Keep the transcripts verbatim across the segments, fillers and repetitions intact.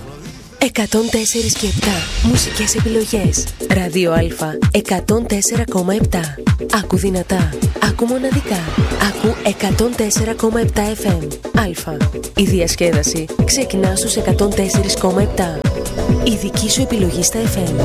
εκατόν τέσσερα και επτά μουσικές επιλογές. Ράδιο Α εκατόν τέσσερα κόμμα επτά. Άκου δυνατά, άκου μοναδικά. Άκου εκατόν τέσσερα κόμμα επτά εφ εμ. Α. Η διασκέδαση ξεκινά στους εκατόν τέσσερα κόμμα επτά. Η δική σου επιλογή στα εφ εμ.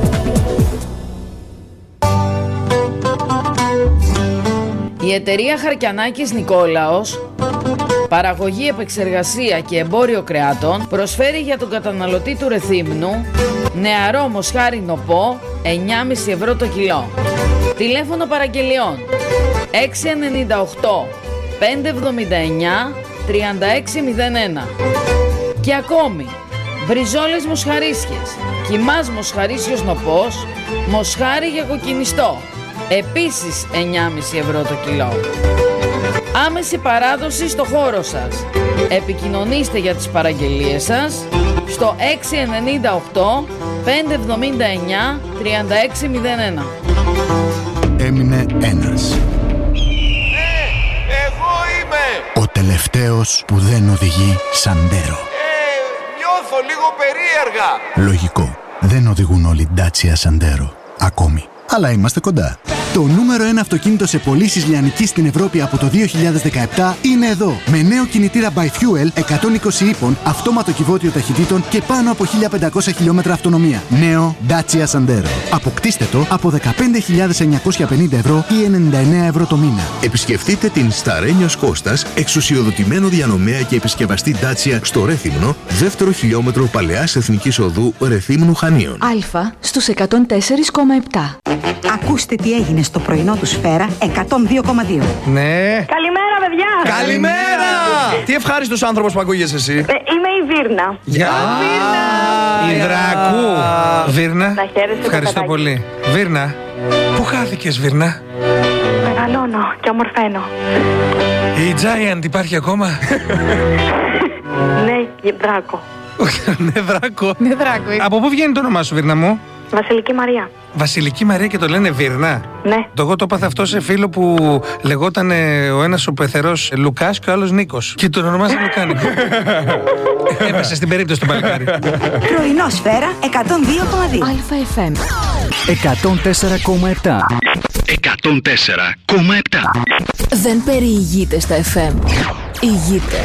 Η εταιρεία Χαρκιανάκης Νικόλαος, παραγωγή, επεξεργασία και εμπόριο κρεάτων, προσφέρει για τον καταναλωτή του Ρεθύμνου νεαρό μοσχάρι νοπό εννιά κόμμα πέντε ευρώ το κιλό. Τηλέφωνο παραγγελιών έξι εννιά οκτώ πέντε εβδομήντα εννιά τριάντα έξι μηδέν ένα. Και ακόμη μπριζόλες μοσχαρίσιες, κιμάς μοσχαρίσιος νοπός, μοσχάρι για κοκκινιστό, επίσης εννιά κόμμα πέντε ευρώ το κιλό. Άμεση παράδοση στο χώρο σας. Επικοινωνήστε για τις παραγγελίες σας στο έξι εννιά οκτώ πέντε εβδομήντα εννιά τριάντα έξι μηδέν ένα. Έμεινε ένας. Ε, εγώ είμαι! Ο τελευταίος που δεν οδηγεί Σαντέρο. Ε, νιώθω λίγο περίεργα. Λογικό. Δεν οδηγούν όλοι Dacia Sandero. Ακόμη. Αλλά είμαστε κοντά. Το νούμερο ένα αυτοκίνητο σε πωλήσεις λιανικής στην Ευρώπη από το δύο χιλιάδες δεκαεπτά είναι εδώ. Με νέο κινητήρα by Fuel εκατόν είκοσι ύπων, αυτόματο κυβότιο ταχυτήτων και πάνω από χίλια πεντακόσια χιλιόμετρα αυτονομία. Νέο Dacia Sandero. Αποκτήστε το από δεκαπέντε χιλιάδες εννιακόσια πενήντα ευρώ ή ενενήντα εννέα ευρώ το μήνα. Επισκεφτείτε την Σταρένιος Κώστας, εξουσιοδοτημένο διανομέα και επισκευαστή Dacia στο Ρέθυμνο, δεύτερο χιλιόμετρο Παλαιάς Εθνικής Οδού Ρεθύμνου Χανίων. Α στους εκατόν τέσσερα κόμμα επτά. Ακούστε τι έγινε στο πρωινό του Σφαίρα εκατόν δύο κόμμα δύο. Ναι. Καλημέρα, παιδιά. Καλημέρα. Τι ευχάριστος άνθρωπος που ακούγεσαι εσύ. Ε, είμαι η Βίρνα. Γεια. Βίρνα. Η Δράκου. Βίρνα. Να χαίρεσαι. Ευχαριστώ πολύ. Βίρνα. Πού χάθηκες, Βίρνα? Μεγαλώνω και ομορφαίνω. Η Giant υπάρχει ακόμα? Ναι, Δράκο. Ναι, Δράκο. Ναι, Δράκο. Από πού βγαίνει το όνομά σου, Βίρνα μου? Βασιλική Μαρία. Βασιλική Μαρία και το λένε Βίρνα. Ναι. Το εγώ το έπαθα αυτό σε φίλο που λεγόταν ο ένας ο πεθερός Λουκάς και ο άλλος Νίκος. Και τον ονομάζαν Λουκάνικο. Έπεσε στην περίπτωση του παλικάρι. Πρωινό Σφαίρα εκατόν δύο κόμμα δύο. Α εφ εμ εκατόν τέσσερα κόμμα επτά. εκατόν τέσσερα κόμμα επτά. Δεν περιηγείται στα εφ εμ. Ηγείται.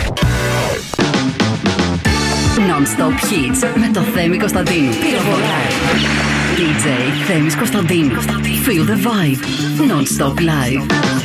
Non-stop hits με το Θέμη Κωνσταντίνου. Πυροβολάει. ντι τζέι Θέμης Κωνσταντίνου. Feel the vibe. Non-stop live.